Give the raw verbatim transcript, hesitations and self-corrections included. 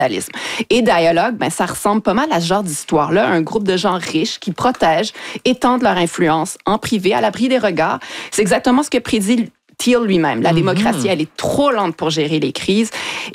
Et Dialogue, ben, ça ressemble pas mal à ce genre d'histoire-là. Un groupe de gens riches qui protègent, étendent leur influence en privé, à l'abri des regards. C'est exactement ce que prédit Thiel lui-même. La mm-hmm. démocratie, elle est trop lente pour gérer les crises.